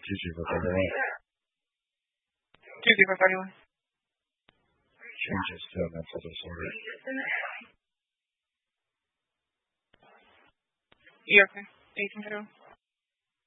2471. 2471. Changes to a mental disorder. You okay? You can go.